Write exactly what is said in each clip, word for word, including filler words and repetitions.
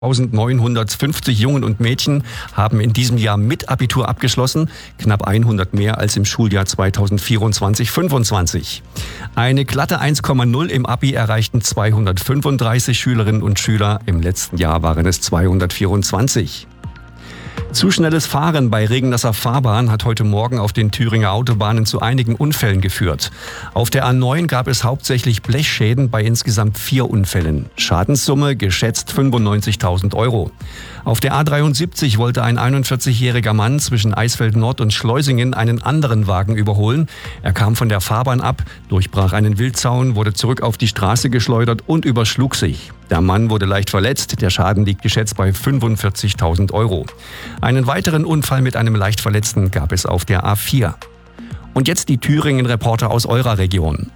eintausendneunhundertfünfzig Jungen und Mädchen haben in diesem Jahr mit Abitur abgeschlossen, knapp hundert mehr als im Schuljahr zweitausendvierundzwanzig fünfundzwanzig. Eine glatte eins Komma null im Abi erreichten zweihundertfünfunddreißig Schülerinnen und Schüler, im letzten Jahr waren es zweihundertvierundzwanzig. Zu schnelles Fahren bei regennasser Fahrbahn hat heute Morgen auf den Thüringer Autobahnen zu einigen Unfällen geführt. Auf der A neun gab es hauptsächlich Blechschäden bei insgesamt vier Unfällen. Schadenssumme geschätzt fünfundneunzigtausend Euro. Auf der A dreiundsiebzig wollte ein einundvierzigjähriger Mann zwischen Eisfeld Nord und Schleusingen einen anderen Wagen überholen. Er kam von der Fahrbahn ab, durchbrach einen Wildzaun, wurde zurück auf die Straße geschleudert und überschlug sich. Der Mann wurde leicht verletzt, der Schaden liegt geschätzt bei fünfundvierzigtausend Euro. Einen weiteren Unfall mit einem leicht Verletzten gab es auf der A vier. Und jetzt die Thüringen-Reporter aus eurer Region.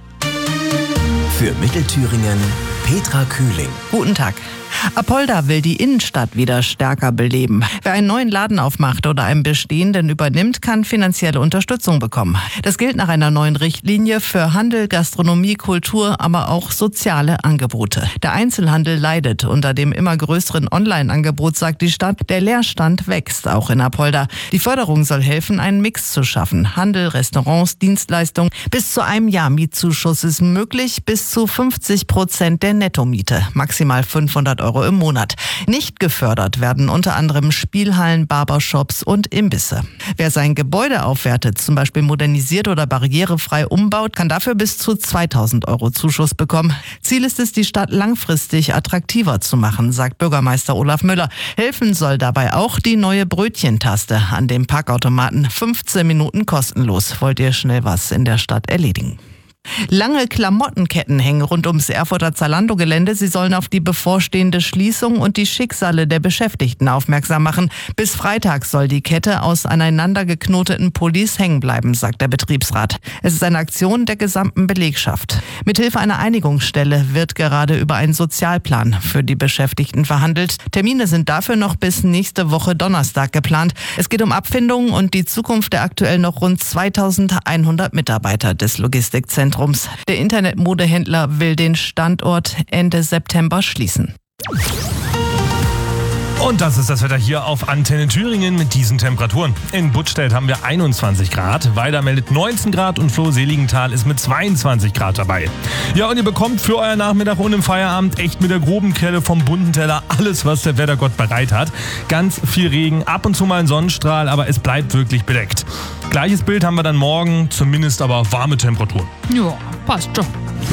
Für Mittelthüringen Petra Kühling. Guten Tag. Apolda will die Innenstadt wieder stärker beleben. Wer einen neuen Laden aufmacht oder einen bestehenden übernimmt, kann finanzielle Unterstützung bekommen. Das gilt nach einer neuen Richtlinie für Handel, Gastronomie, Kultur, aber auch soziale Angebote. Der Einzelhandel leidet unter dem immer größeren Online-Angebot, sagt die Stadt. Der Leerstand wächst, auch in Apolda. Die Förderung soll helfen, einen Mix zu schaffen. Handel, Restaurants, Dienstleistungen. Bis zu einem Jahr Mietzuschuss ist möglich, bis zu fünfzig Prozent der Nettomiete. Maximal fünfhundert Euro im Monat. Nicht gefördert werden unter anderem Spielhallen, Barbershops und Imbisse. Wer sein Gebäude aufwertet, zum Beispiel modernisiert oder barrierefrei umbaut, kann dafür bis zu zweitausend Euro Zuschuss bekommen. Ziel ist es, die Stadt langfristig attraktiver zu machen, sagt Bürgermeister Olaf Müller. Helfen soll dabei auch die neue Brötchentaste an dem Parkautomaten. fünfzehn Minuten kostenlos. Wollt ihr schnell was in der Stadt erledigen? Lange Klamottenketten hängen rund ums Erfurter Zalando-Gelände. Sie sollen auf die bevorstehende Schließung und die Schicksale der Beschäftigten aufmerksam machen. Bis Freitag soll die Kette aus aneinander geknoteten Pullis hängen bleiben, sagt der Betriebsrat. Es ist eine Aktion der gesamten Belegschaft. Mithilfe einer Einigungsstelle wird gerade über einen Sozialplan für die Beschäftigten verhandelt. Termine sind dafür noch bis nächste Woche Donnerstag geplant. Es geht um Abfindungen und die Zukunft der aktuell noch rund zweitausendeinhundert Mitarbeiter des Logistikzentrums. Der Internetmodehändler will den Standort Ende September schließen. Und das ist das Wetter hier auf Antenne Thüringen mit diesen Temperaturen. In Buttstädt haben wir einundzwanzig Grad, Weida meldet neunzehn Grad und Floh-Seligenthal ist mit zweiundzwanzig Grad dabei. Ja, und ihr bekommt für euer Nachmittag und im Feierabend echt mit der groben Kelle vom bunten Teller alles, was der Wettergott bereit hat. Ganz viel Regen, ab und zu mal ein Sonnenstrahl, aber es bleibt wirklich bedeckt. Gleiches Bild haben wir dann morgen, zumindest aber warme Temperaturen. Ja, passt schon.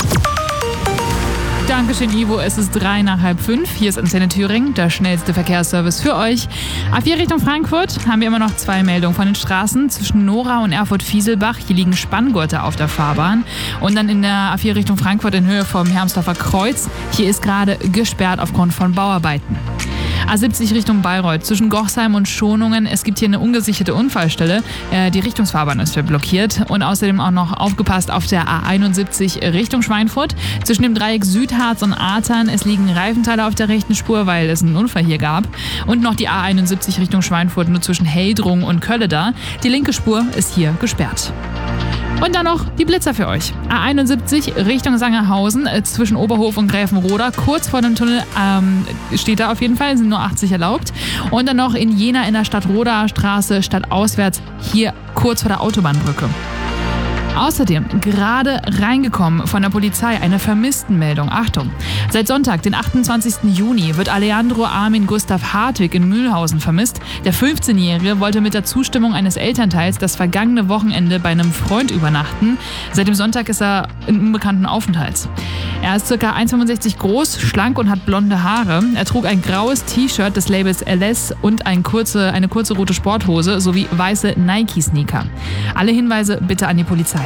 Dankeschön, Ivo. Es ist drei nach halb fünf. Hier ist Antenne Thüringen, der schnellste Verkehrsservice für euch. A vier Richtung Frankfurt haben wir immer noch zwei Meldungen von den Straßen. Zwischen Nora und Erfurt-Fieselbach, hier liegen Spanngurte auf der Fahrbahn. Und dann in der A vier Richtung Frankfurt in Höhe vom Hermsdorfer Kreuz. Hier ist gerade gesperrt aufgrund von Bauarbeiten. A siebzig Richtung Bayreuth, zwischen Gochsheim und Schonungen. Es gibt hier eine ungesicherte Unfallstelle. Äh, die Richtungsfahrbahn ist blockiert. Und außerdem auch noch aufgepasst auf der A einundsiebzig Richtung Schweinfurt. Zwischen dem Dreieck Südharz und Artern. Es liegen Reifenteile auf der rechten Spur, weil es einen Unfall hier gab. Und noch die A einundsiebzig Richtung Schweinfurt, nur zwischen Heldrung und Kölleda. Die linke Spur ist hier gesperrt. Und dann noch die Blitzer für euch. A einundsiebzig Richtung Sangerhausen, äh, zwischen Oberhof und Gräfenroda. Kurz vor dem Tunnel ähm, steht da auf jeden Fall, sind nur achtzig erlaubt. Und dann noch in Jena in der Stadtroder Straße, stadtauswärts, hier kurz vor der Autobahnbrücke. Außerdem gerade reingekommen von der Polizei eine Vermisstenmeldung. Achtung! Seit Sonntag, den achtundzwanzigsten Juni, wird Alejandro Armin Gustav Hartwig in Mühlhausen vermisst. Der fünfzehnjährige wollte mit der Zustimmung eines Elternteils das vergangene Wochenende bei einem Freund übernachten. Seit dem Sonntag ist er in unbekannten Aufenthalts. Er ist ca. eins Komma fünfundsechzig groß, schlank und hat blonde Haare. Er trug ein graues T-Shirt des Labels L S und ein kurze, eine kurze rote Sporthose sowie weiße Nike-Sneaker. Alle Hinweise bitte an die Polizei.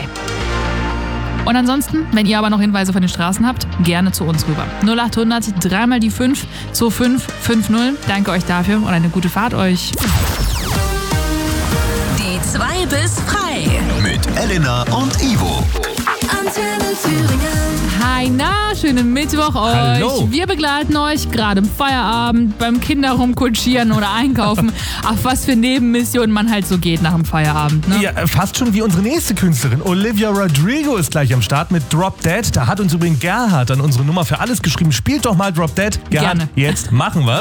Und ansonsten, wenn ihr aber noch Hinweise von den Straßen habt, gerne zu uns rüber. null achthundert, dreimal die fünf, zwei fünf fünf null. Danke euch dafür und eine gute Fahrt euch. Die zwei bis frei. Mit Elena und Ivo. Antenne Thüringen. Hi, na, schönen Mittwoch euch. Hallo. Wir begleiten euch gerade im Feierabend, beim Kinderrumkutschieren oder Einkaufen. Auf was für Nebenmissionen man halt so geht nach dem Feierabend. Ne? Ja, fast schon wie unsere nächste Künstlerin. Olivia Rodrigo ist gleich am Start mit Drop Dead. Da hat uns übrigens Gerhard an unsere Nummer für alles geschrieben. Spielt doch mal Drop Dead. Gerhard, Gerne. jetzt machen wir.